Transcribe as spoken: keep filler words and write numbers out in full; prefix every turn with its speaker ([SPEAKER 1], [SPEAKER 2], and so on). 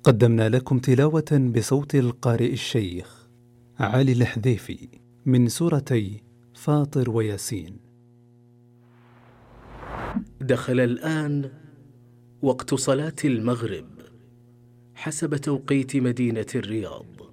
[SPEAKER 1] قدمنا لكم تلاوة بصوت القارئ الشيخ علي الحذيفي من سورتي فاطر وياسين.
[SPEAKER 2] دخل الآن وقت صلاة المغرب حسب توقيت مدينة الرياض.